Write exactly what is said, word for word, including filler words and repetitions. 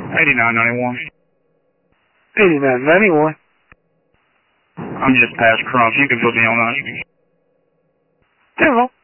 eighty-nine ninety-one. eighty-nine ninety-one. I'm just past Crump. You can put me on that. Ten